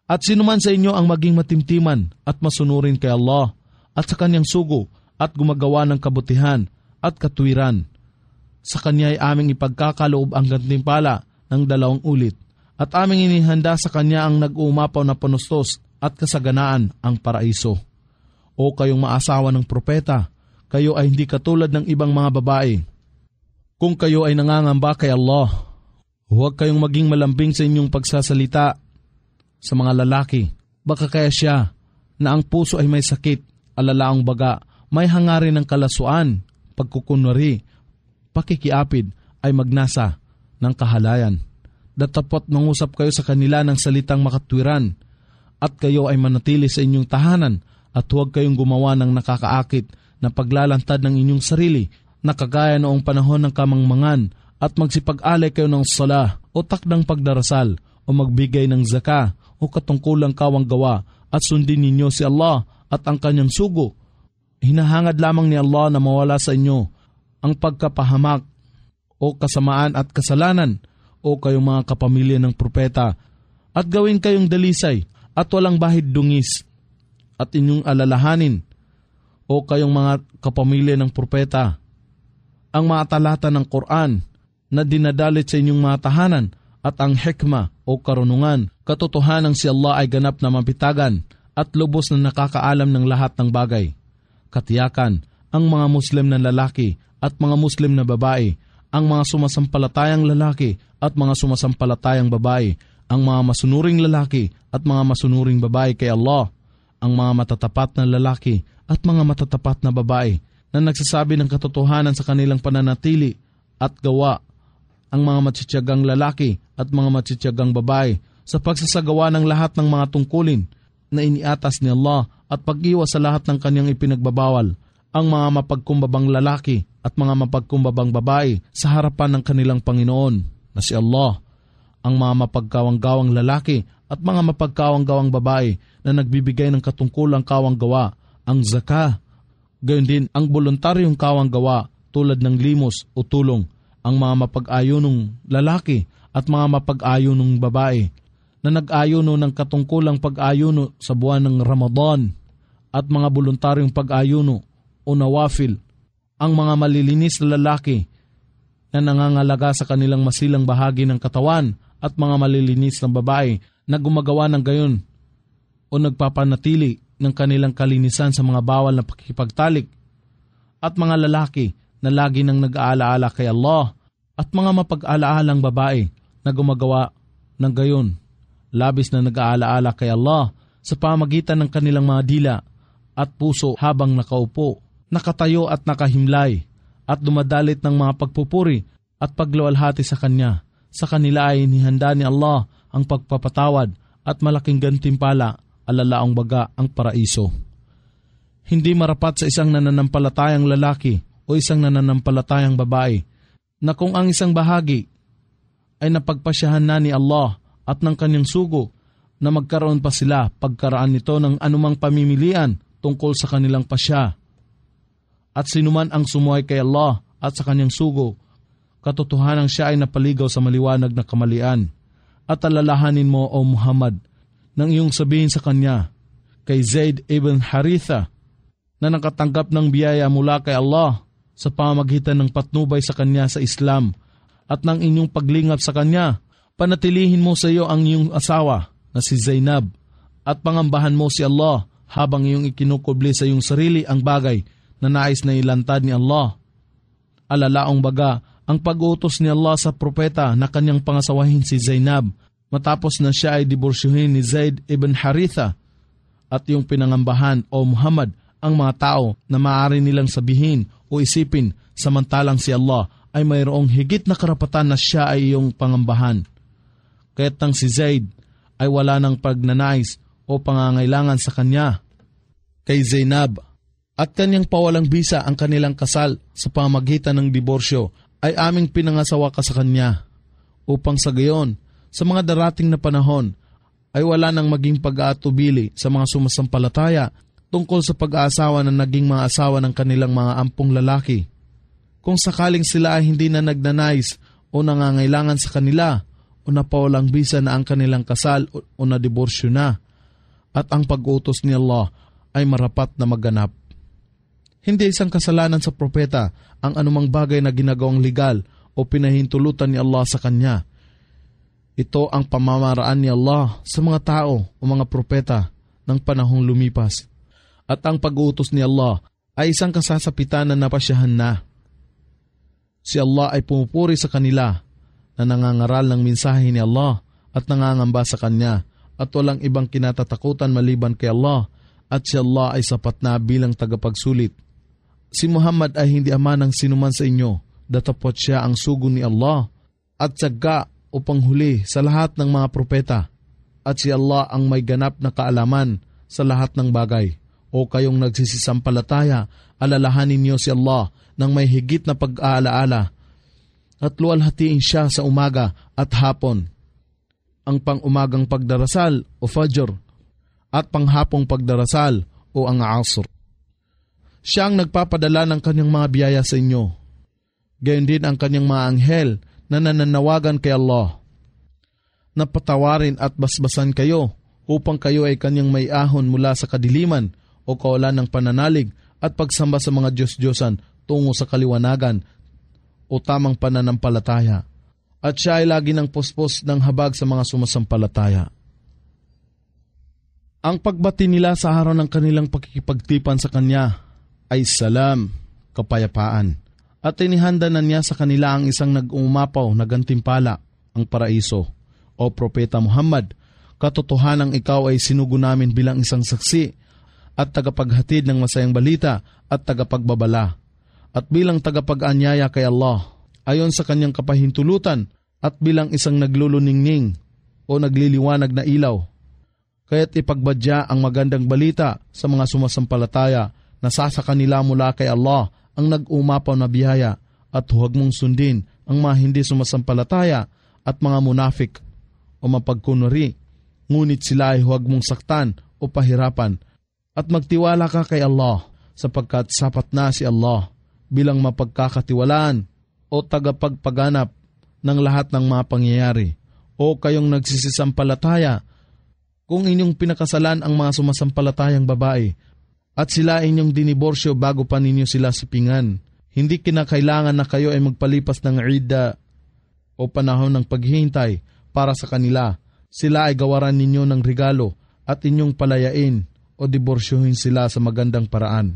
At sino man sa inyo ang maging matimtiman at masunurin kay Allah at sa kanyang sugo at gumagawa ng kabutihan at katwiran, sa kanya ay aming ipagkakaloob ang gantimpala ng 2 ulit at aming inihanda sa kanya ang nag-uumapaw na panustos at kasaganaan ang paraiso. O kayong maasawa ng propeta, kayo ay hindi katulad ng ibang mga babae. Kung kayo ay nangangamba kay Allah, huwag kayong maging malambing sa inyong pagsasalita sa mga lalaki. Baka kaya siya na ang puso ay may sakit, alalaang baga, may hangarin ng kalasuan, pagkukunwari, pakikiapid ay magnasa ng kahalayan. Datapot mangusap kayo sa kanila ng salitang makatwiran at kayo ay manatili sa inyong tahanan at huwag kayong gumawa ng nakakaakit na paglalantad ng inyong sarili na kagaya noong panahon ng kamangmangan at magsipag-alay kayo ng sala o takdang pagdarasal o magbigay ng zaka o katungkulang kawang gawa at sundin ninyo si Allah at ang kanyang sugo. Hinahangad lamang ni Allah na mawala sa inyo ang pagkapahamak o kasamaan at kasalanan o kayong mga kapamilya ng propeta at gawin kayong dalisay at walang bahid dungis at inyong alalahanin o kayong mga kapamilya ng propeta ang mga talata ng Quran na dinadalit sa inyong mga tahanan at ang hikma o karunungan, katotohanan si Allah ay ganap na mapitagan at lubos na nakakaalam ng lahat ng bagay. Katiyakan, ang mga Muslim na lalaki at mga Muslim na babae, ang mga sumasampalatayang lalaki at mga sumasampalatayang babae, ang mga masunuring lalaki at mga masunuring babae kay Allah, ang mga matatapat na lalaki at mga matatapat na babae na nagsasabi ng katotohanan sa kanilang pananatili at gawa, ang mga matsitsagang lalaki at mga matsitsagang babae sa pagsasagawa ng lahat ng mga tungkulin na iniatas ni Allah at pag-iwas sa lahat ng kanyang ipinagbabawal, ang mga mapagkumbabang lalaki at mga mapagkumbabang babae sa harapan ng kanilang Panginoon na si Allah, ang mga mapagkawang-gawang lalaki at mga mapagkawang-gawang babae na nagbibigay ng katungkulang kawang gawa, ang zaka, gayon din ang voluntaryong kawang gawa tulad ng limos o tulong, ang mga mapag-ayunong lalaki at mga mapag-ayunong babae na nag-ayuno ng katungkulang pag-ayuno sa buwan ng Ramadan at mga voluntaryong pag-ayuno o nawafil, ang mga malilinis na lalaki na nangangalaga sa kanilang masilang bahagi ng katawan at mga malilinis na babae na gumagawa ng gayon o nagpapanatili ng kanilang kalinisan sa mga bawal na pakikipagtalik, at mga lalaki na lagi nang nag-aalaala kay Allah at mga mapag-alaalang babae na gumagawa ng gayon, labis na nag-aalaala kay Allah sa pamagitan ng kanilang mga dila at puso habang nakaupo, nakatayo at nakahimlay at dumadalit ng mga pagpupuri at pagluwalhati sa Kanya. Sa kanila ay inihanda ni Allah ang pagpapatawad at malaking gantimpala, alalaang baga ang paraiso. Hindi marapat sa isang nananampalatayang lalaki o isang nananampalatayang babae na kung ang isang bahagi ay napagpasyahan na ni Allah at ng kanyang sugo na magkaroon pa sila pagkaraan nito ng anumang pamimilian tungkol sa kanilang pasya. At sinuman ang sumuhay kay Allah at sa kanyang sugo, katotohanan siya ay napaligaw sa maliwanag na kamalian. At alalahanin mo, O Muhammad, nang iyong sabihin sa kanya, kay Zaid ibn Haritha, na nakatanggap ng biyaya mula kay Allah sa pamamagitan ng patnubay sa kanya sa Islam at ng inyong paglingap sa kanya, panatilihin mo sa iyo ang iyong asawa na si Zainab at pangambahan mo si Allah habang iyong ikinukubli sa iyong sarili ang bagay na nais na ilantad ni Allah. Alalaong baga, ang pag-utos ni Allah sa propeta na kanyang pangasawahin si Zainab matapos na siya ay diborsyuhin ni Zaid ibn Haritha, at yung pinangambahan, O Muhammad, ang mga tao na maaari nilang sabihin o isipin samantalang si Allah ay mayroong higit na karapatan na siya ay iyong pangambahan. Kaya't nang si Zaid ay wala ng pagnanais o pangangailangan sa kanya kay Zainab at kanyang pawalang bisa ang kanilang kasal sa pamagitan ng diborsyo, ay aming pinangasawa ka sa kanya upang sa gayon, sa mga darating na panahon, ay wala nang maging pag-aatubili sa mga sumasampalataya tungkol sa pag-aasawa na naging mga asawa ng kanilang mga ampong lalaki. Kung sakaling sila ay hindi na nagnanais o nangangailangan sa kanila o o napawalang bisa na ang kanilang kasal o nadiborsyo na, at ang pag-utos ni Allah ay marapat na maganap. Hindi isang kasalanan sa propeta ang anumang bagay na ginagawang legal o pinahintulutan ni Allah sa kanya. Ito ang pamamaraan ni Allah sa mga tao o mga propeta ng panahong lumipas. At ang pag-utos ni Allah ay isang kasasapitan na napasyahan na. Si Allah ay pumupuri sa kanila na nangangaral ng mensahe ni Allah at nangangamba sa Kanya at walang ibang kinatatakutan maliban kay Allah at si Allah ay sapat na bilang tagapagsulit. Si Muhammad ay hindi ama ng sinuman sa inyo, datapot siya ang sugo ni Allah at tiyaga o panghuli sa lahat ng mga propeta at si Allah ang may ganap na kaalaman sa lahat ng bagay. O kayong nagsisisampalataya, alalahanin niyo si Allah ng may higit na pag-aalaala at luwalhatiin siya sa umaga at hapon. Ang pang-umagang pagdarasal o fajr at panghapong pagdarasal o ang asr. Siya ang nagpapadala ng kanyang mga biyaya sa inyo. Gayon din ang kanyang mga anghel na nananawagan kay Allah. Napatawarin at basbasan kayo upang kayo ay kanyang may ahon mula sa kadiliman o kawalan ng pananalig at pagsamba sa mga Diyos-Diyosan tungo sa kaliwanagan o tamang pananampalataya. At siya ay lagi ng puspos ng habag sa mga sumasampalataya. Ang pagbati nila sa araw ng kanilang pakikipagtipan sa Kanya ay salam, kapayapaan. At inihanda na niya sa kanila ang isang nag-uumapaw na gantimpala, ang paraiso. O Propeta Muhammad, katotohanang ikaw ay sinugo namin bilang isang saksi at tagapaghatid ng masayang balita at tagapagbabala. At bilang tagapag-anyaya kay Allah, ayon sa kanyang kapahintulutan at bilang isang nagluluningning o nagliliwanag na ilaw. Kaya't ipagbadya ang magandang balita sa mga sumasampalataya na sa kanila mula kay Allah ang nag-umapaw na biyaya at huwag mong sundin ang mga hindi sumasampalataya at mga munafik o mapagkunwari. Ngunit sila ay huwag mong saktan o pahirapan at magtiwala ka kay Allah sapagkat sapat na si Allah bilang mapagkakatiwalaan o tagapagpaganap ng lahat ng mga pangyayari. O kayong nagsisisampalataya, kung inyong pinakasalan ang mga sumasampalatayang babae at sila inyong diniborsyo bago pa ninyo sila sipingan, hindi kinakailangan na kayo ay magpalipas ng idda o panahon ng paghihintay para sa kanila. Sila ay gawaran ninyo ng regalo at inyong palayain o diborsyohin sila sa magandang paraan.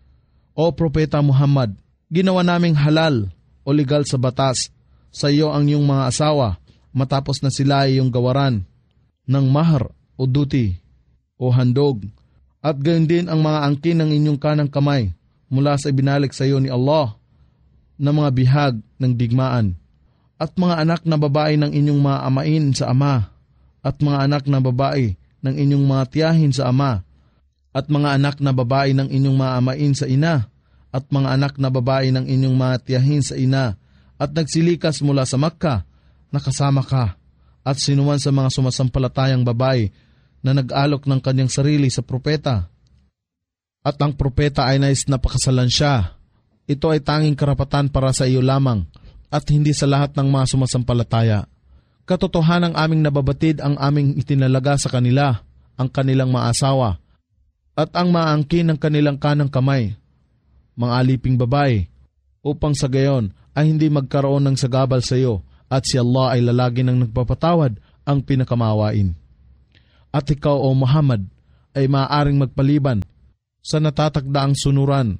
O Propeta Muhammad, ginawa naming halal o legal sa batas sa iyo ang iyong mga asawa matapos na sila ay iyong gawaran ng mahar o duty o handog, at gayon din ang mga angkin ng inyong kanang kamay mula sa ibinalik sa iyo ni Allah na mga bihag ng digmaan, at mga anak na babae ng inyong mga amain sa ama, at mga anak na babae ng inyong mga tiyahin sa ama, at mga anak na babae ng inyong mga amain sa ina, at mga anak na babae ng inyong mga tiyahin sa ina, at nagsilikas mula sa Makkah, nakasama ka, at sinuman sa mga sumasampalatayang babae na nag-alok ng kanyang sarili sa propeta. At ang propeta ay nais na pakasalan siya. Ito ay tanging karapatan para sa iyo lamang at hindi sa lahat ng mga sumasampalataya. Katotohanang aming nababatid ang aming itinalaga sa kanila, ang kanilang mga asawa, at ang maangkin ng kanilang kanang kamay, mga aliping babae, upang sa gayon ay hindi magkaroon ng sagabal sa iyo, at si Allah ay lalagi ng nagpapatawad ang pinakamawain. At ikaw, O Muhammad, ay maaaring magpaliban sa natatagdaang sunuran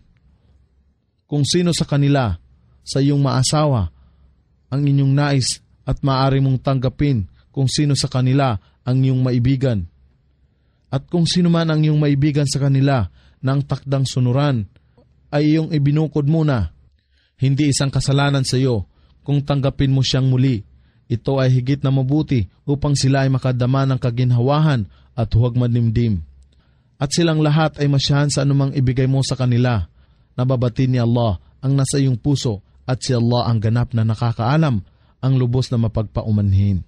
kung sino sa kanila sa iyong maasawa ang inyong nais, at maaari mong tanggapin kung sino sa kanila ang iyong maibigan. At kung sino man ang iyong maibigan sa kanila ng takdang sunuran ay iyong ibinukod muna. Hindi isang kasalanan sa iyo kung tanggapin mo siyang muli. Ito ay higit na mabuti upang sila ay makadama ng kaginhawahan at huwag manimdim. At silang lahat ay masyahan sa anumang ibigay mo sa kanila. Nababati ni Allah ang nasa iyong puso, at si Allah ang ganap na nakakaalam ang lubos na mapagpaumanhin.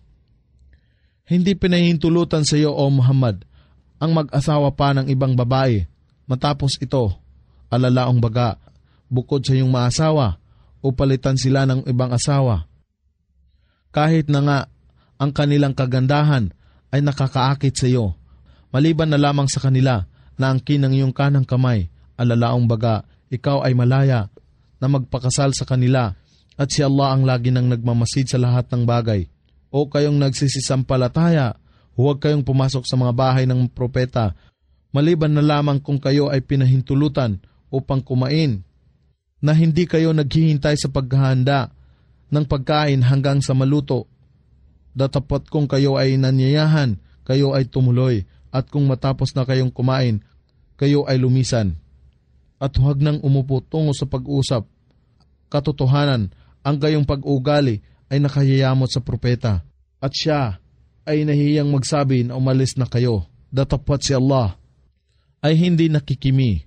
Hindi pinahintulutan sa iyo, O Muhammad, ang mag-asawa pa ng ibang babae. Matapos ito, alalaong baga, bukod sa iyong maasawa, o palitan sila ng ibang asawa. Kahit na nga ang kanilang kagandahan ay nakakaakit sa iyo, maliban na lamang sa kanila na angkin ng iyong kanang kamay, alalaong baga, ikaw ay malaya na magpakasal sa kanila at si Allah ang lagi nang nagmamasid sa lahat ng bagay. O kayong nagsisisampalataya, huwag kayong pumasok sa mga bahay ng propeta, maliban na lamang kung kayo ay pinahintulutan upang kumain, na hindi kayo naghihintay sa paghahanda ng pagkain hanggang sa maluto. Datapot kung kayo ay nanyayahan, kayo ay tumuloy, at kung matapos na kayong kumain, kayo ay lumisan. At huwag nang umupo tungo sa pag-usap. Katotohanan, ang gayong pag-ugali ay nakayayamot sa propeta, at siya ay nahiyang magsabi na umalis na kayo. Datapot si Allah ay hindi nakikimi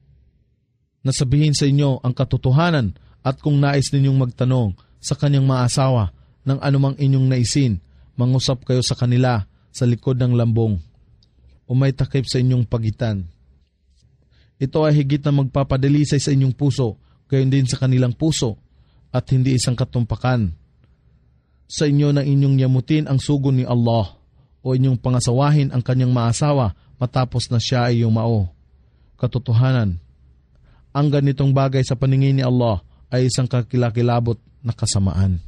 na sabihin sa inyo ang katotohanan, at kung nais ninyong magtanong sa kanyang maasawa ng anumang inyong naisin, mangusap kayo sa kanila sa likod ng lambong o may takip sa inyong pagitan. Ito ay higit na magpapadalisay sa inyong puso, gayon din sa kanilang puso, at hindi isang katumpakan sa inyo na inyong yamutin ang sugo ni Allah o inyong pangasawahin ang kanyang maasawa matapos na siya ay yumao. Katotohanan, ang ganitong bagay sa paningin ni Allah ay isang kakilakilabot na kasamaan.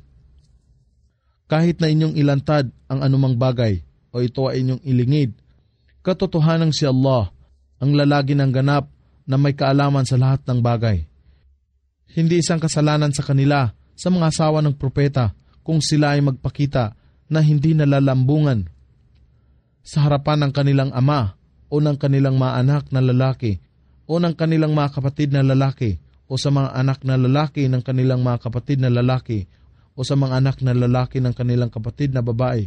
Kahit na inyong ilantad ang anumang bagay o ito ay inyong ilingid, katotohanan si Allah ang lalagi ng ganap na may kaalaman sa lahat ng bagay. Hindi isang kasalanan sa kanila sa mga asawa ng propeta kung sila ay magpakita na hindi nalalambungan sa harapan ng kanilang ama o ng kanilang mga anak na lalaki o ng kanilang mga kapatid na lalaki o sa mga anak na lalaki ng kanilang mga kapatid na lalaki o sa mga anak na lalaki ng kanilang kapatid na babae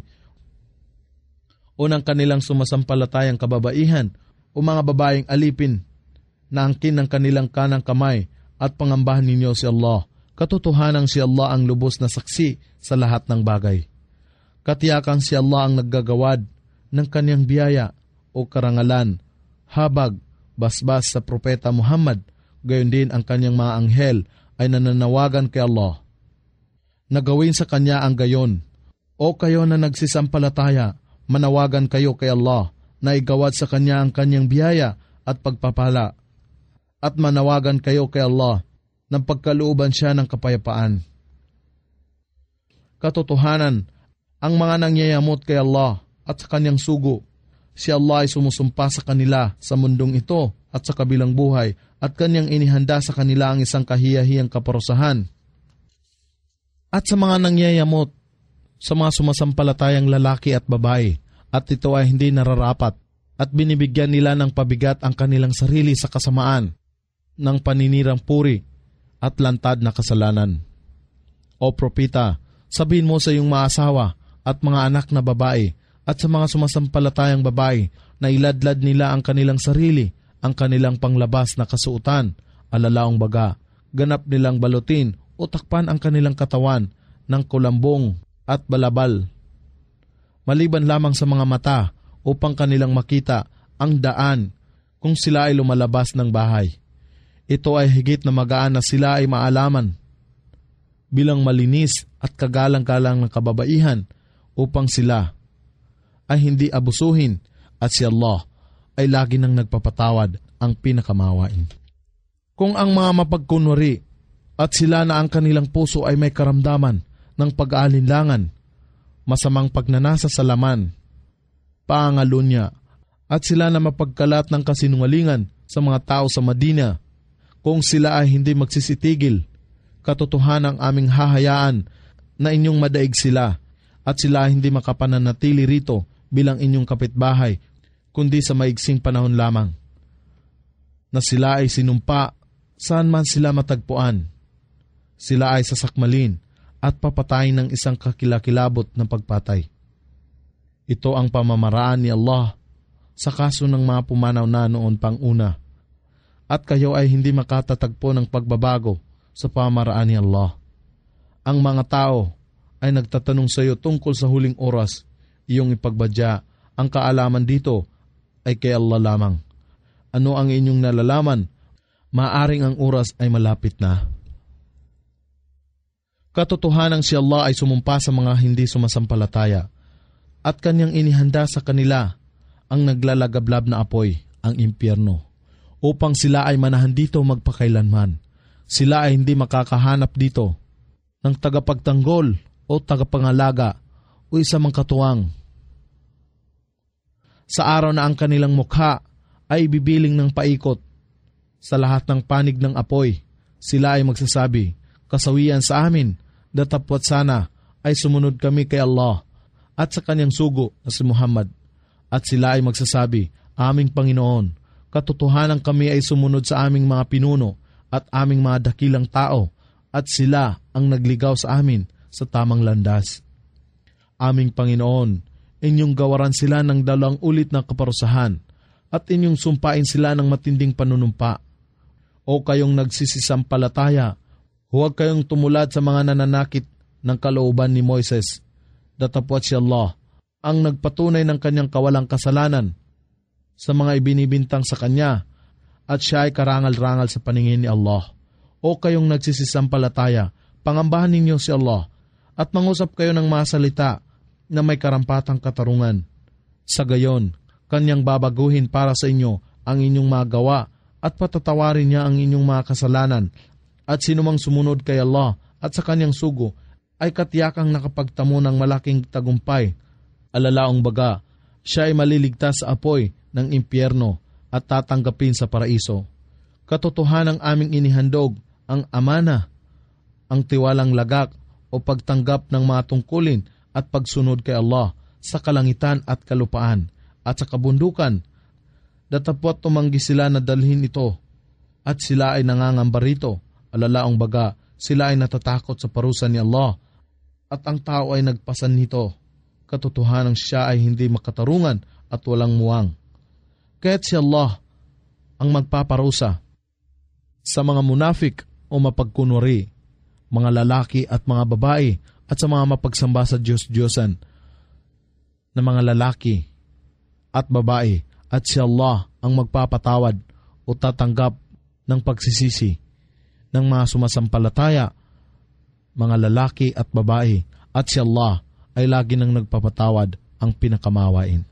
o ng kanilang sumasampalatayang kababaihan o mga babaeng alipin na angkin ng kanilang kanang kamay, at pangambahan ninyo si Allah. Katotohanan si Allah ang lubos na saksi sa lahat ng bagay. Katiyakan si Allah ang naggagawad ng kanyang biyaya o karangalan, habag, basbas sa propeta Muhammad, gayon din ang kanyang mga anghel ay nananawagan kay Allah. Nagawin sa kanya ang gayon. O kayo na nagsisampalataya, manawagan kayo kay Allah na igawad sa kanya ang kanyang biyaya at pagpapala, at manawagan kayo kay Allah ng pagkalooban siya ng kapayapaan. Katotohanan, ang mga nangyayamot kay Allah at sa kanyang sugo, si Allah ay sumusumpa sa kanila sa mundong ito at sa kabilang buhay, at kanyang inihanda sa kanila ang isang kahiyahiyang kaparusahan. At sa mga nangyayamot, sa mga sumasampalatayang lalaki at babae, at ito ay hindi nararapat, at binibigyan nila ng pabigat ang kanilang sarili sa kasamaan ng paninirang puri at lantad na kasalanan. O propeta, sabihin mo sa iyong mga asawa at mga anak na babae at sa mga sumasampalatayang babae na iladlad nila ang kanilang sarili, ang kanilang panglabas na kasuotan, alalaong baga, ganap nilang balutin o takpan ang kanilang katawan ng kulambong at balabal, maliban lamang sa mga mata upang kanilang makita ang daan kung sila ay lumalabas ng bahay. Ito ay higit na magaan na sila ay maalaman bilang malinis at kagalang-galang ng kababaihan upang sila ay hindi abusuhin, at si Allah ay lagi nang nagpapatawad, ang pinakamawain. Kung ang mga mapagkunwari at sila na ang kanilang puso ay may karamdaman ng pag-aalinlangan, masamang pagnanasa sa laman, pangalunya, at sila na mapagkalat ng kasinungalingan sa mga tao sa Madina, kung sila ay hindi magsisitigil, katotohanan ang aming hahayaan na inyong madaig sila, at sila ay hindi makapananatili rito bilang inyong kapitbahay, kundi sa maigsing panahon lamang, na sila ay sinumpa saan man sila matagpuan. Sila ay sasakmalin at papatayin ng isang kakilakilabot ng pagpatay. Ito ang pamamaraan ni Allah sa kaso ng mga pumanaw na noon pang una, at kayo ay hindi makatatagpo ng pagbabago sa pamamaraan ni Allah. Ang mga tao ay nagtatanong sa iyo tungkol sa huling oras, iyong ipagbadya, ang kaalaman dito ay kay Allah lamang. Ano ang inyong nalalaman? Maaring ang oras ay malapit na. Katotohanan si Allah ay sumumpa sa mga hindi sumasampalataya at kanyang inihanda sa kanila ang naglalagablab na apoy, ang impyerno, upang sila ay manahan dito magpakailanman. Sila ay hindi makakahanap dito ng tagapagtanggol o tagapangalaga o isa mang katuwang. Sa araw na ang kanilang mukha ay bibiling ng paikot sa lahat ng panig ng apoy, sila ay magsasabi, kasawian sa amin, datapwat sana ay sumunod kami kay Allah at sa kanyang sugo na si Muhammad. At sila ay magsasabi, aming Panginoon, katotohanan kami ay sumunod sa aming mga pinuno at aming mga dakilang tao at sila ang nagligaw sa amin sa tamang landas. Aming Panginoon, inyong gawaran sila ng 2 ulit na kaparusahan at inyong sumpain sila ng matinding panunumpa. O kayong nagsisisampalataya, huwag kayong tumulad sa mga nananakit ng kalooban ni Moises. Datapwat si Allah, ang nagpatunay ng kanyang kawalang kasalanan sa mga ibinibintang sa kanya, at siya ay karangal-rangal sa paningin ni Allah. O kayong nagsisisampalataya, pangambahan ninyo si Allah at mangusap kayo ng mga salita na may karampatang katarungan. Sa gayon, kanyang babaguhin para sa inyo ang inyong mga gawa at patatawarin niya ang inyong mga kasalanan. At sinumang sumunod kay Allah at sa kanyang sugo ay katiyakang nakapagtamo ng malaking tagumpay. Alalaong baga, siya ay maliligtas sa apoy ng impyerno at tatanggapin sa paraiso. Katotohanang aming inihandog ang amana, ang tiwalang lagak o pagtanggap ng mga tungkulin at pagsunod kay Allah sa kalangitan at kalupaan at sa kabundukan. Datapwat tumanggi sila na dalhin ito at sila ay nangangamba rito. Alalaong baga, sila ay natatakot sa parusa ni Allah at ang tao ay nagpasan nito. Katotohanang siya ay hindi makatarungan at walang muwang. Kaya't si Allah ang magpaparusa sa mga munafik o mapagkunwari, mga lalaki at mga babae, at sa mga mapagsamba sa Diyos-Diyosan na mga lalaki at babae, at si Allah ang magpapatawad o tatanggap ng pagsisisi ng mga sumasampalataya, mga lalaki at babae, at si Allah ay lagi nang nagpapatawad, ang pinakamawain.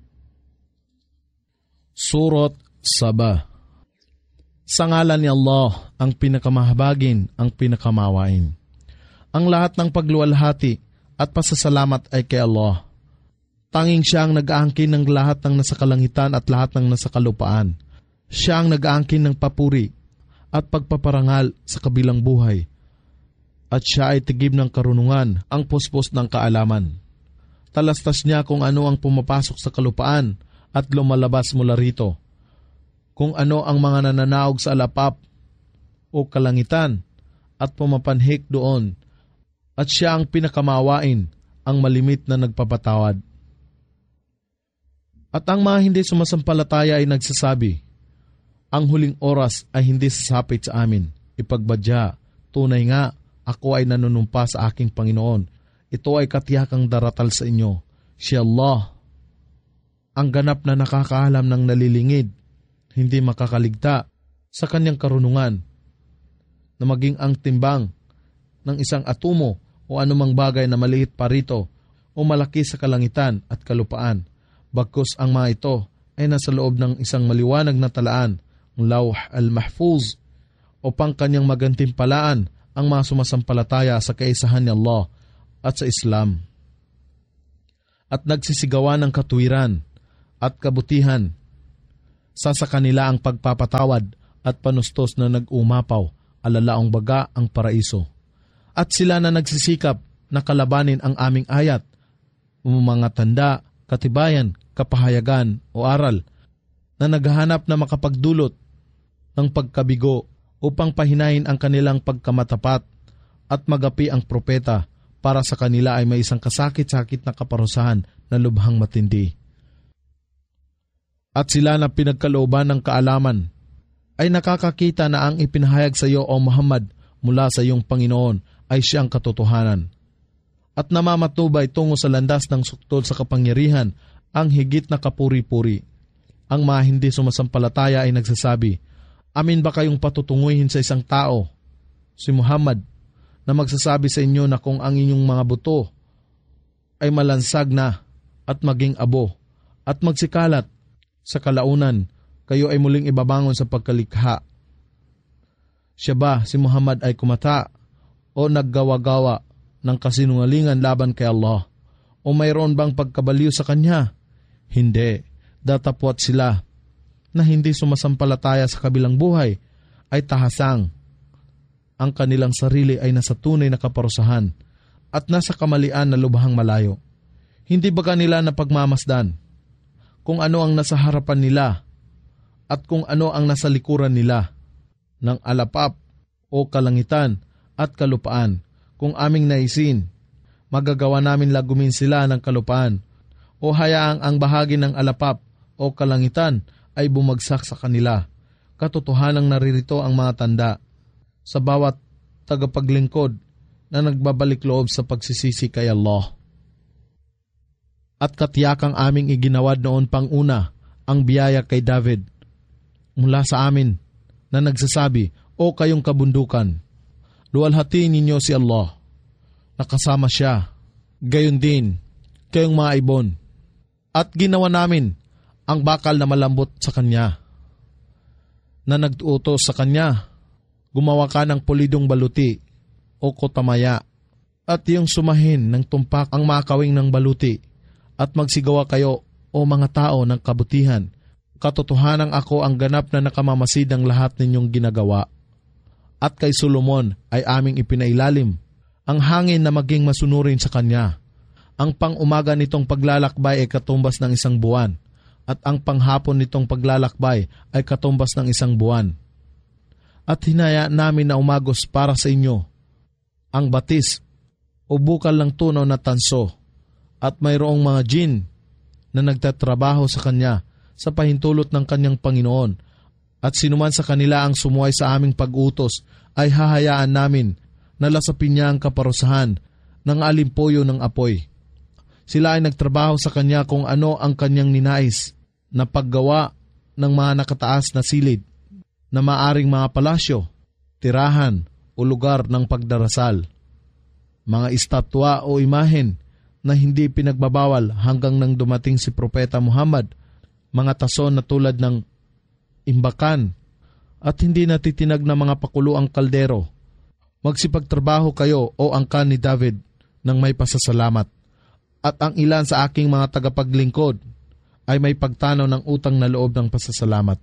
Surat Saba. Sa ngalan ni Allah, ang pinakamahabagin, ang pinakamawain. Ang lahat ng pagluwalhati at pasasalamat ay kay Allah. Tanging siya ang nag-aangkin ng lahat ng nasa kalangitan at lahat ng nasa kalupaan. Siya ang nag-aangkin ng papuri at pagpaparangal sa kabilang buhay. At siya ay tigib ng karunungan, ang puspos ng kaalaman. Talastas niya kung ano ang pumapasok sa kalupaan at lumalabas mula rito, kung ano ang mga nananaog sa alapap o kalangitan at pumapanhik doon, at siya ang pinakamawain, ang malimit na nagpapatawad. At ang mga hindi sumasampalataya ay nagsasabi, ang huling oras ay hindi sasapit sa amin. Ipagbadya, tunay nga, ako ay nanunumpa sa aking Panginoon. Ito ay katiyakang daratal sa inyo. Si Allah, ang ganap na nakakaalam ng nalilingid, hindi makakaligta sa kanyang karunungan, na maging ang timbang ng isang atomo o anumang bagay na maliit pa rito o malaki sa kalangitan at kalupaan. Bagkus ang mga ito ay nasa loob ng isang maliwanag na talaan, ang Lawh al-Mahfuz, upang kanyang magantimpalaan ang mga sumasampalataya sa kaisahan ni Allah at sa Islam. At nagsisigawan ng katuwiran at kabutihan. Sa kanila ang pagpapatawad at panustos na nag-umapaw, alalaong baga ang paraiso. At sila na nagsisikap na kalabanin ang aming ayat, mga tanda, katibayan, kapahayagan o aral, na naghahanap na makapagdulot ng pagkabigo upang pahinahin ang kanilang pagkamatapat at magapi ang propeta, para sa kanila ay may isang kasakit-sakit na kaparusahan na lubhang matindi. At sila na pinagkalooban ng kaalaman ay nakakakita na ang ipinahayag sa iyo, O Muhammad, mula sa iyong Panginoon ay siyang katotohanan. At namamatnubay tungo sa landas ng suktol sa kapangyarihan ang higit na kapuri-puri. Ang mga hindi sumasampalataya ay nagsasabi, amin ba kayong patutunguhin sa isang tao, si Muhammad, na magsasabi sa inyo na kung ang inyong mga buto ay malansag na at maging abo at magsikalat. Sa kalaunan, kayo ay muling ibabangon sa pagkalikha. Siya ba, si Muhammad, ay kumata o naggawa-gawa ng kasinungalingan laban kay Allah? O mayroon bang pagkabaliw sa kanya? Hindi. Datapwat sila na hindi sumasampalataya sa kabilang buhay ay tahasang. Ang kanilang sarili ay nasa tunay na kaparusahan at nasa kamalian na lubhang malayo. Hindi ba kanila napagmamasdan kung ano ang nasa harapan nila at kung ano ang nasa likuran nila ng alapap o kalangitan at kalupaan? Kung aming naisin, magagawa namin lagumin sila ng kalupaan o hayaang ang bahagi ng alapap o kalangitan ay bumagsak sa kanila. Katotohanang naririto ang mga tanda sa bawat tagapaglingkod na nagbabalik loob sa pagsisisi kay Allah. At katiyakang aming iginawad noon pang una ang biyaya kay David mula sa amin na nagsasabi, o kayong kabundukan, luwalhati ninyo si Allah, nakasama siya, gayon din kayong mga ibon. At ginawa namin ang bakal na malambot sa kanya, na nag-utos sa kanya, gumawa ka ng pulidong baluti o kotamaya, at yung sumahin ng tumpak ang makawing ng baluti, at magsigawa kayo o mga tao ng kabutihan. Katotohanang ako ang ganap na nakamamasid ng lahat ninyong ginagawa. At kay Solomon ay aming ipinailalim ang hangin na maging masunurin sa kanya. Ang pang-umaga nitong paglalakbay ay katumbas ng isang buwan, at ang panghapon nitong paglalakbay ay katumbas ng isang buwan. At hinaya namin na umagos para sa inyo ang batis o bukal ng tunaw na tanso, at mayroong mga jin na nagtatrabaho sa kanya sa pahintulot ng kanyang Panginoon, at sinuman sa kanila ang sumuway sa aming pag-utos ay hahayaan namin na lasapin niya ang kaparusahan ng alimpuyo ng apoy. Sila ay nagtrabaho sa kanya kung ano ang kanyang ninais na paggawa ng mga nakataas na silid na maaring mga palasyo, tirahan o lugar ng pagdarasal, mga estatwa o imahen na hindi pinagbabawal hanggang nang dumating si Propeta Muhammad, mga tason na tulad ng imbakan at hindi natitinag na mga pakuluang kaldero. Magsipagtrabaho kayo o angkan ni David ng may pasasalamat. At ang ilan sa aking mga tagapaglingkod ay may pagtanaw ng utang na loob ng pasasalamat.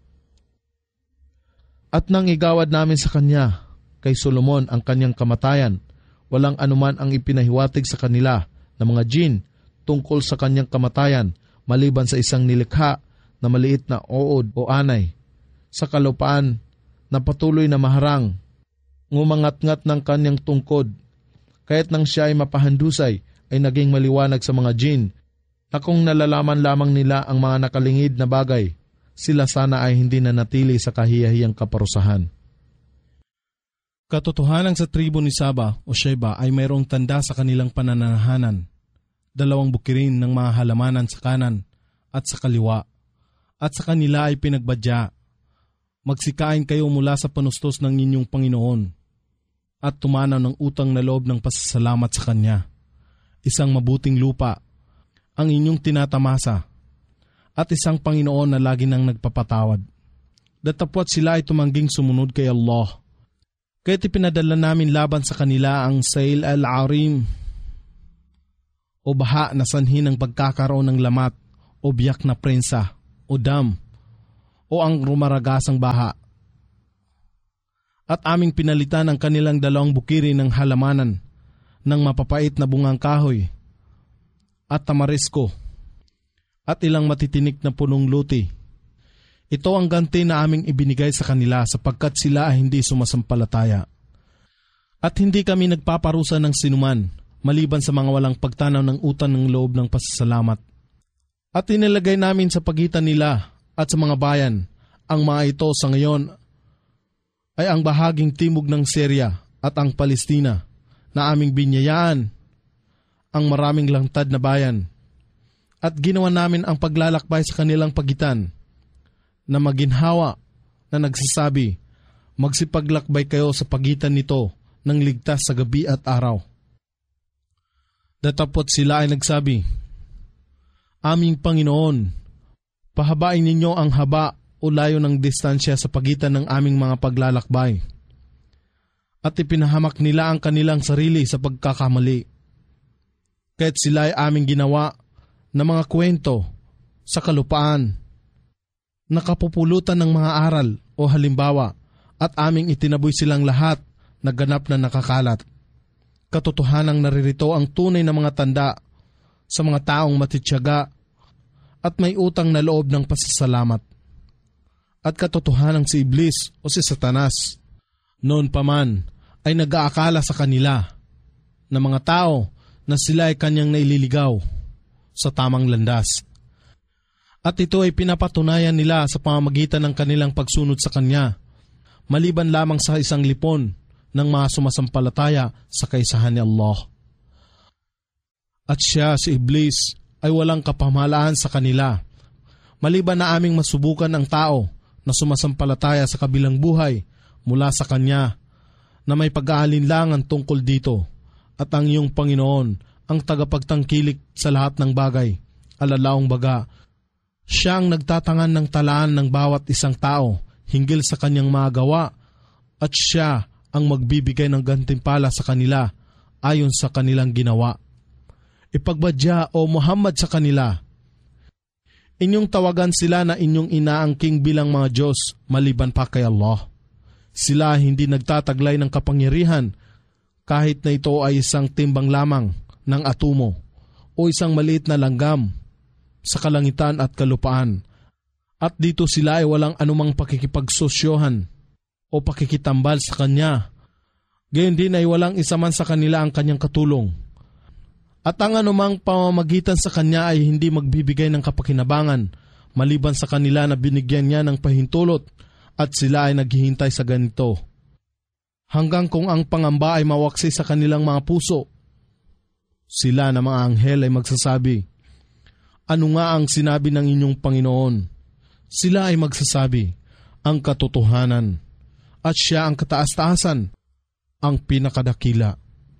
At nang igawad namin sa kanya, kay Solomon ang kanyang kamatayan, walang anuman ang ipinahiwatig sa kanila na mga jin tungkol sa kanyang kamatayan maliban sa isang nilikha na maliit na ood o anay sa kalupaan na patuloy na maharang, ngumangat-ngat ng kanyang tungkod. Kaya't nang siya ay mapahandusay, ay naging maliwanag sa mga jin na kung nalalaman lamang nila ang mga nakalingid na bagay, sila sana ay hindi na natili sa kahiyahiyang kaparusahan. Katotohanan sa tribo ni Saba o Sheba ay mayroong tanda sa kanilang pananahanan, 2 bukirin ng mga halamanan sa kanan at sa kaliwa, at sa kanila ay pinagbadya, magsikain kayo mula sa panustos ng inyong Panginoon, at tumanaw ng utang na loob ng pasasalamat sa Kanya. Isang mabuting lupa ang inyong tinatamasa, at isang Panginoon na lagi nang nagpapatawad. Datapwat sila ay tumangging sumunod kay Allah. Kaya't ipinadala namin laban sa kanila ang Sail al-Arim o baha na sanhi ng pagkakaroon ng lamat o biyak na prensa o dam o ang rumaragasang baha. At aming pinalitan ang kanilang 2 bukirin ng halamanan ng mapapait na bungang kahoy at tamarisko at ilang matitinik na punong luti. Ito ang ganti na aming ibinigay sa kanila sapagkat sila ay hindi sumasampalataya. At hindi kami nagpaparusa ng sinuman maliban sa mga walang pagtanaw ng utang ng loob ng pasasalamat. At inilagay namin sa pagitan nila at sa mga bayan ang mga ito sa ngayon ay ang bahaging timog ng Syria at ang Palestina na aming binyayaan ang maraming langtad na bayan. At ginawa namin ang paglalakbay sa kanilang pagitan na maginhawa na nagsasabi, magsipaglakbay kayo sa pagitan nito ng ligtas sa gabi at araw. Datapot sila ay nagsabi, Aming Panginoon, pahabain ninyo ang haba o layo ng distansya sa pagitan ng aming mga paglalakbay. At ipinahamak nila ang kanilang sarili sa pagkakamali. Kahit sila ay aming ginawa na mga kwento sa kalupaan, nakapupulutan ng mga aral o halimbawa, at aming itinaboy silang lahat na ganap na nakakalat. Katotohanang naririto ang tunay na mga tanda sa mga taong matityaga at may utang na loob ng pasasalamat. At katotohanang si Iblis o si Satanas noon pa man ay nag-aakala sa kanila na mga tao na sila ay kanyang naililigaw sa tamang landas. At ito ay pinapatunayan nila sa pamamagitan ng kanilang pagsunod sa kanya, maliban lamang sa isang lipon ng mga sumasampalataya sa kaisahan ni Allah. At siya, si Iblis, ay walang kapamahalaan sa kanila, maliban na aming masubukan ang tao na sumasampalataya sa kabilang buhay mula sa kanya na may pag-aalinlangan tungkol dito, at ang iyong Panginoon ang tagapagtangkilik sa lahat ng bagay, alalaong baga, siya ang nagtatangan ng talaan ng bawat isang tao hinggil sa kanyang mga gawa, at siya ang magbibigay ng gantimpala sa kanila ayon sa kanilang ginawa. Ipagbadya o Muhammad sa kanila, inyong tawagan sila na inyong inaangking bilang mga Diyos maliban pa kay Allah. Sila hindi nagtataglay ng kapangyarihan kahit na ito ay isang timbang lamang ng atomo o isang maliit na langgam sa kalangitan at kalupaan. At dito sila ay walang anumang pakikipagsosyohan o pakikitambal sa Kanya. Gayon din ay walang isa man sa kanila ang Kanyang katulong. At ang anumang pamamagitan sa Kanya ay hindi magbibigay ng kapakinabangan maliban sa kanila na binigyan niya ng pahintulot at sila ay naghihintay sa ganito. Hanggang kung ang pangamba ay mawaksi sa kanilang mga puso, sila na mga anghel ay magsasabi, ano nga ang sinabi ng inyong Panginoon? Sila ay magsasabi, ang katotohanan, at siya ang kataas-taasan, ang pinakadakila.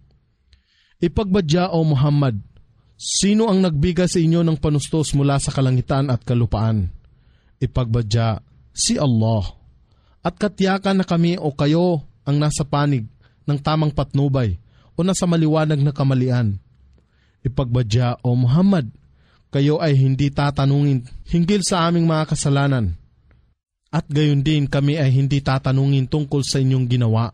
Ipagbadya o Muhammad, sino ang nagbigay sa inyo ng panustos mula sa kalangitan at kalupaan? Ipagbadya, si Allah. At katiyakan na kami o kayo ang nasa panig ng tamang patnubay o nasa maliwanag na kamalian. Ipagbadya o Muhammad, kayo ay hindi tatanungin hinggil sa aming mga kasalanan, at gayon din kami ay hindi tatanungin tungkol sa inyong ginawa.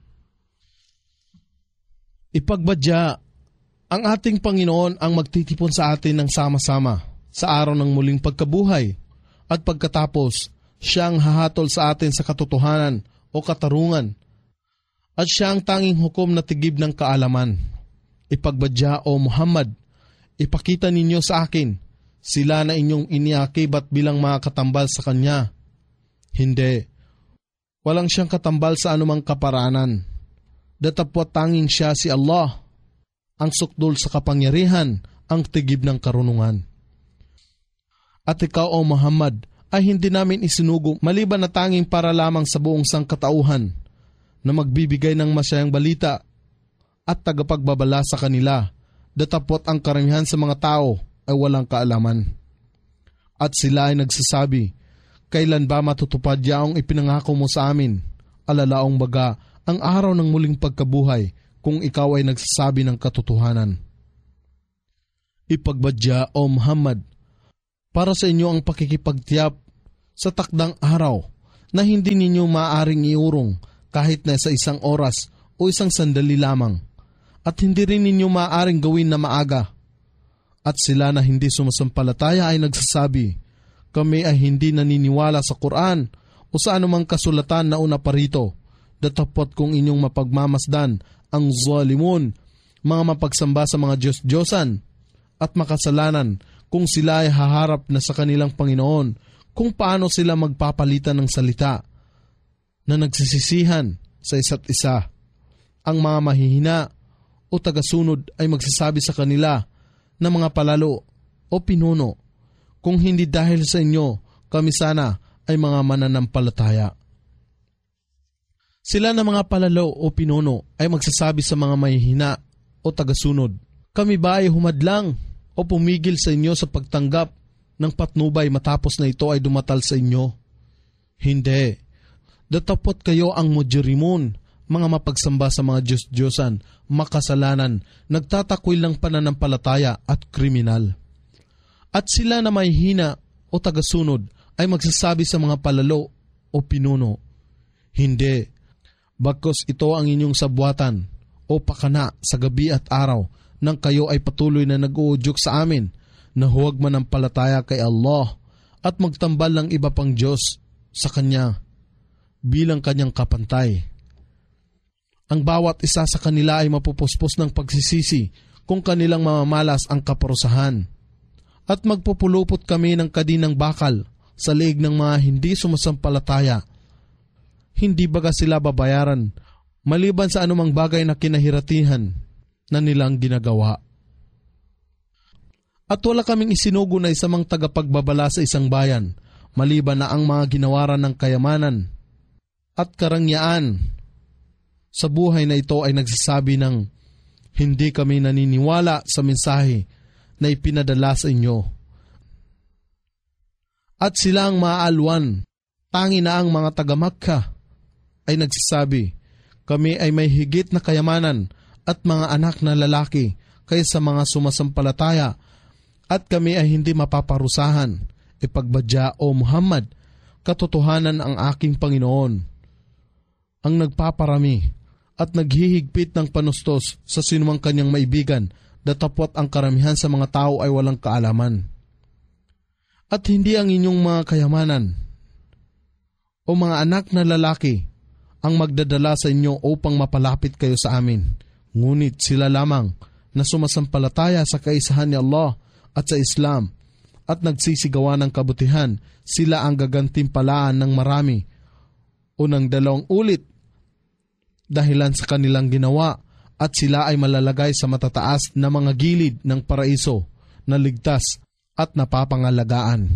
Ipagbadya, ang ating Panginoon ang magtitipon sa atin ng sama-sama sa araw ng muling pagkabuhay, at pagkatapos, siya ang hahatol sa atin sa katotohanan o katarungan, at siya ang tanging hukom na tigib ng kaalaman. Ipagbadya o Muhammad, ipakita ninyo sa akin sila na inyong iniakibat bilang mga katambal sa Kanya. Hindi, walang siyang katambal sa anumang kaparanan. Datapwat tanging siya si Allah, ang sukdol sa kapangyarihan, ang tigib ng karunungan. At ikaw o Muhammad ay hindi namin isinugo maliban na tanging para lamang sa buong sangkatauhan na magbibigay ng masayang balita at tagapagbabala sa kanila, datapot ang karamihan sa mga tao ay walang kaalaman. At sila ay nagsasabi, kailan ba matutupad yaong ipinangako mo sa amin? Alalaong baga, ang araw ng muling pagkabuhay kung ikaw ay nagsasabi ng katotohanan. Ipagbadya o Muhammad, para sa inyo ang pakikipagtiyap sa takdang araw na hindi ninyo maaaring iurong kahit na sa isang oras o isang sandali lamang, at hindi rin ninyo maaaring gawin na maaga. At sila na hindi sumasampalataya ay nagsasabi, kami ay hindi naniniwala sa Quran o sa anumang kasulatan na una pa rito, datapot kung inyong mapagmamasdan ang zalimun, mga mapagsamba sa mga Diyos-Diyosan at makasalanan, kung sila ay haharap na sa kanilang Panginoon, kung paano sila magpapalitan ng salita na nagsisisihan sa isa't isa. Ang mga mahihina o tagasunod ay magsasabi sa kanila na mga palalo o pinuno, kung hindi dahil sa inyo, kami sana ay mga mananampalataya. Sila na mga palalo o pinuno ay magsasabi sa mga mahihina o tagasunod, kami ba ay humadlang o pumigil sa inyo sa pagtanggap ng patnubay matapos na ito ay dumatal sa inyo? Hindi. Datapot kayo ang mujrimun, mga mapagsamba sa mga Diyos-Diyosan, makasalanan, nagtatakwil ng pananampalataya at kriminal. At sila na may hina o tagasunod ay magsasabi sa mga palalo o pinuno, hindi, bagkus ito ang inyong sabwatan o pakana sa gabi at araw nang kayo ay patuloy na nag-uudyok sa amin na huwag manampalataya kay Allah at magtambal ng iba pang Diyos sa Kanya bilang Kanyang kapantay. Ang bawat isa sa kanila ay mapupuspos ng pagsisisi kung kanilang mamamalas ang kaparusahan. At magpupulupot kami ng kadinang bakal sa leeg ng mga hindi sumasampalataya. Hindi baga sila babayaran maliban sa anumang bagay na kinahiratihan na nilang ginagawa. At wala kaming isinugo na isamang tagapagbabala sa isang bayan maliban na ang mga ginawaran ng kayamanan at karangyaan sa buhay na ito ay nagsasabi ng hindi kami naniniwala sa mensahe na ipinadala sa inyo. At sila ang maaalwan, tangi na ang mga taga-Makkah ay nagsasabi, kami ay may higit na kayamanan at mga anak na lalaki kaysa mga sumasampalataya at kami ay hindi mapaparusahan. Ipagbadya o Muhammad, katotohanan ang aking Panginoon, ang nagpaparami at naghihigpit ng panustos sa sinumang kanyang maibigan, datapwat ang karamihan sa mga tao ay walang kaalaman. At hindi ang inyong mga kayamanan o mga anak na lalaki ang magdadala sa inyo upang mapalapit kayo sa amin, ngunit sila lamang na sumasampalataya sa kaisahan ni Allah at sa Islam at nagsisigawa ng kabutihan, sila ang gagantimpalaan ng marami o ng 2 ulit dahilan sa kanilang ginawa, at sila ay malalagay sa matataas na mga gilid ng paraiso na ligtas at napapangalagaan.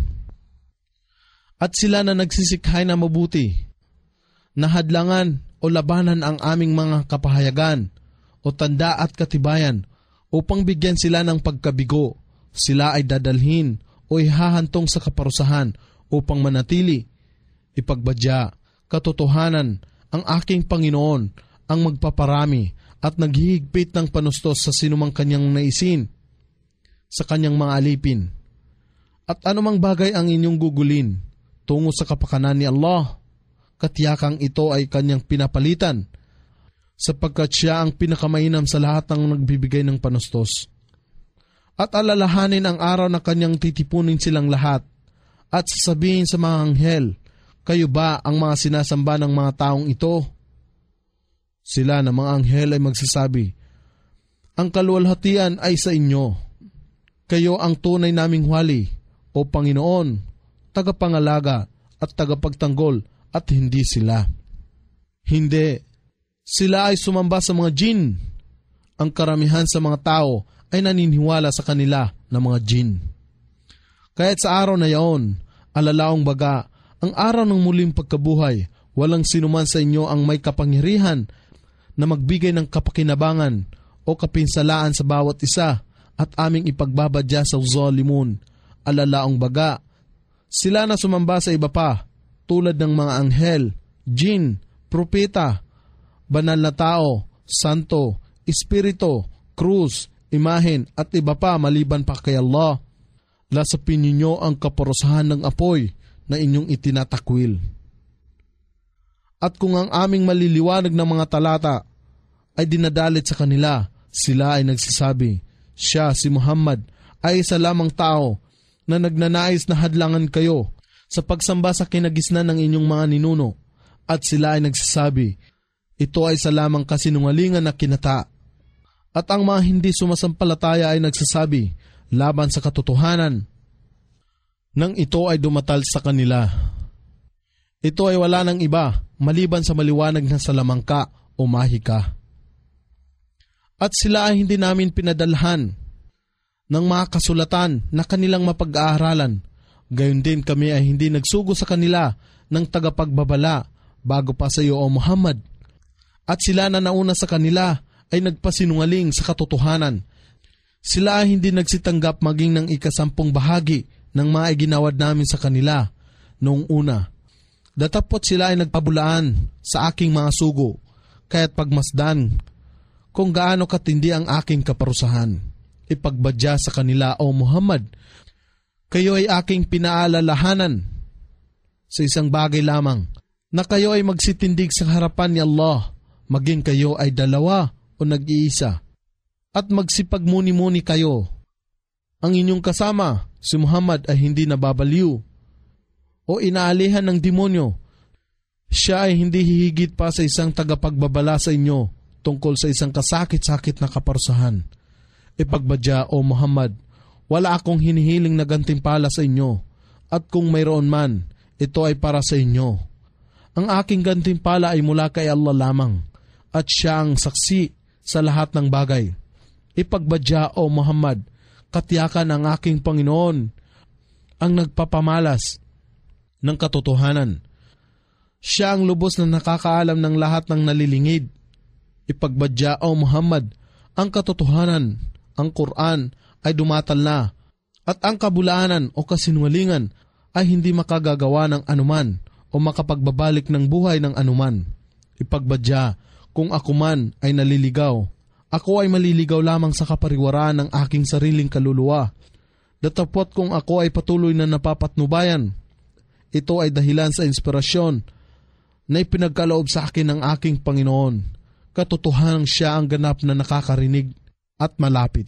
At sila na nagsisikhay na mabuti, nahadlangan o labanan ang aming mga kapahayagan o tanda at katibayan upang bigyan sila ng pagkabigo, sila ay dadalhin o ihahantong sa kaparusahan upang manatili. Ipagbadya, katotohanan, ang aking Panginoon ang magpaparami at naghihigpit ng panustos sa sinumang kanyang naisin sa kanyang mga alipin. At anumang bagay ang inyong gugulin tungo sa kapakanan ni Allah, katiyakang ito ay kanyang pinapalitan sapagkat siya ang pinakamainam sa lahat ng nagbibigay ng panustos. At alalahanin ang araw na kanyang titipunin silang lahat at sasabihin sa mga anghel, kayo ba ang mga sinasamba ng mga taong ito? Sila na mga anghel ay magsasabi, ang kaluwalhatian ay sa inyo. Kayo ang tunay naming wali, o Panginoon, tagapangalaga at tagapagtanggol, at hindi sila. Hindi. Sila ay sumamba sa mga jin. Ang karamihan sa mga tao ay naniniwala sa kanila na mga jin. Kaya't sa araw na yaon, alalaong baga, ang araw ng muling pagkabuhay, walang sinuman sa inyo ang may kapangyarihan na magbigay ng kapakinabangan o kapinsalaan sa bawat isa at aming ipagbabadya sa zalimun. Alalaong baga, sila na sumamba sa iba pa, tulad ng mga anghel, jin, propeta, banal na tao, santo, espiritu, krus, imahen at iba pa maliban pa kay Allah. Lasapin ninyo ang kaparusahan ng apoy na inyong itinatakwil. At kung ang aming maliliwanag ng mga talata ay dinadalit sa kanila, sila ay nagsasabi, siya, si Muhammad, ay isa lamang tao na nagnanais na hadlangan kayo sa pagsamba sa kinagisnan ng inyong mga ninuno. At sila ay nagsasabi, ito ay isa lamang kasinungalingan na kinata. At ang mga hindi sumasampalataya ay nagsasabi, laban sa katotohanan, nang ito ay dumatal sa kanila. Ito ay wala ng iba, maliban sa maliwanag na salamangka o mahika. At sila ay hindi namin pinadalhan ng mga kasulatan na kanilang mapag-aaralan. Gayon din kami ay hindi nagsugo sa kanila ng tagapagbabala bago pa sa iyo o Muhammad. At sila na nauna sa kanila ay nagpasinungaling sa katotohanan. Sila ay hindi nagsitanggap maging ng 10 bahagi ng mga iginawad namin sa kanila noong una. Datapot sila ay nagpabulaan sa aking mga sugo, kaya't pagmasdan kung gaano katindi ang aking kaparusahan. Ipagbadya sa kanila, O Muhammad, kayo ay aking pinaalalahanan sa isang bagay lamang, na kayo ay magsitindig sa harapan ni Allah, maging kayo ay 2 o nag-iisa, at magsipagmuni-muni kayo. Ang inyong kasama, si Muhammad, ay hindi nababaliw o inaalihan ng demonyo. Siya ay hindi hihigit pa sa isang tagapagbabala sa inyo tungkol sa isang kasakit-sakit na kaparusahan. Ipagbadya, O Muhammad, wala akong hinihiling na gantimpala sa inyo, at kung mayroon man, ito ay para sa inyo. Ang aking gantimpala ay mula kay Allah lamang, at siya ang saksi sa lahat ng bagay. Ipagbadya, O Muhammad, katiyakan ang aking Panginoon ang nagpapamalas ng katotohanan. Siya ang lubos na nakakaalam ng lahat ng nalilingid. Ipagbadya, O Muhammad, ang katotohanan, ang Quran, ay dumatal na, at ang kabulaanan o kasinungalingan ay hindi makagagawa ng anuman o makapagbabalik ng buhay ng anuman. Ipagbadya, kung ako man ay naliligaw, ako ay maliligaw lamang sa kapariwaraan ng aking sariling kaluluwa. Datapot kung ako ay patuloy na napapatnubayan, ito ay dahilan sa inspirasyon na ipinagkaloob sa akin ng aking Panginoon. Katotohanan siya ang ganap na nakakarinig at malapit.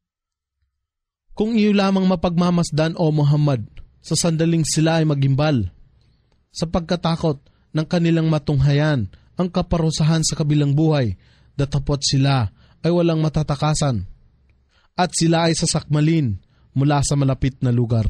Kung iyo lamang mapagmamasdan, O Muhammad, sa sandaling sila ay magimbal, sa pagkatakot ng kanilang matunghayan ang kaparusahan sa kabilang buhay, datapot sila ay walang matatakasan, at sila ay sasakmalin mula sa malapit na lugar.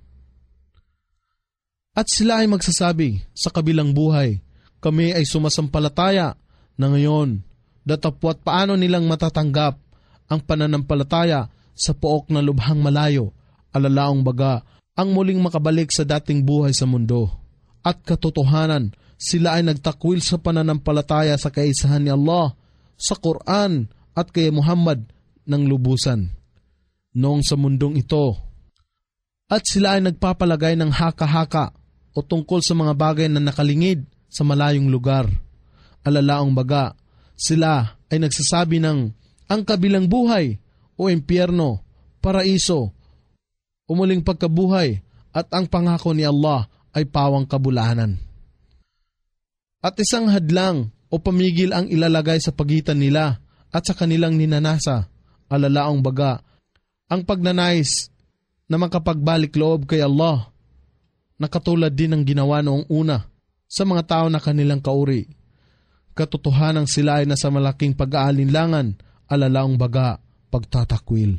At sila ay magsasabi sa kabilang buhay, kami ay sumasampalataya na ngayon, datapwat paano nilang matatanggap ang pananampalataya sa pook na lubhang malayo, alalaong baga ang muling makabalik sa dating buhay sa mundo. At katotohanan, sila ay nagtakwil sa pananampalataya sa kaisahan ni Allah, sa Quran at kay Muhammad ng lubusan noong sa mundong ito. At sila ay nagpapalagay ng haka-haka o tungkol sa mga bagay na nakalingid sa malayong lugar. Alalaong baga, sila ay nagsasabi ng ang kabilang buhay o impyerno, paraiso, umuling pagkabuhay, at ang pangako ni Allah ay pawang kabulaanan. At isang hadlang o pamigil ang ilalagay sa pagitan nila at sa kanilang ninanasa. Alalaong baga, ang pagnanais na makapagbalik loob kay Allah, na katulad din ng ginawa noong una sa mga tao na kanilang kauri. Katotohanang sila ay nasa malaking pag-aalinlangan, alalaong baga, pagtatakwil.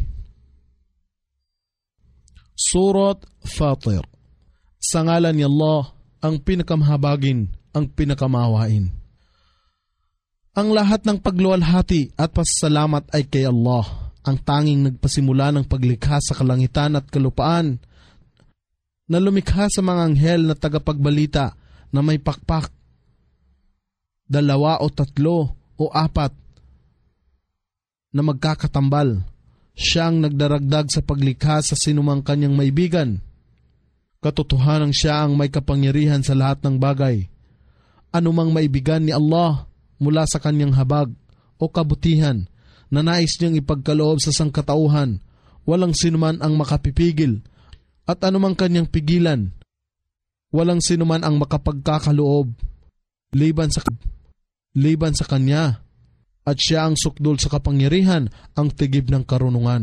Surat Fatir. Sa ngalan ni Allah, ang pinakamahabagin, ang pinakamahawain. Ang lahat ng pagluwalhati at pasasalamat ay kay Allah, ang tanging nagpasimula ng paglikha sa kalangitan at kalupaan, na lumikha sa mga anghel na tagapagbalita na may pakpak, 2 o 3 o 4 na magkakatambal. Siyang nagdaragdag sa paglikha sa sinumang kanyang maibigan. Katotohanan siya ang may kapangyarihan sa lahat ng bagay. Anumang maibigan ni Allah mula sa kanyang habag o kabutihan na nais niyang ipagkaloob sa sangkatauhan, walang sinuman ang makapipigil, at anumang kanyang pigilan, walang sinuman ang makapagkakaloob liban sa kanya, at siya ang sukdol sa kapangyarihan, ang tigib ng karunungan.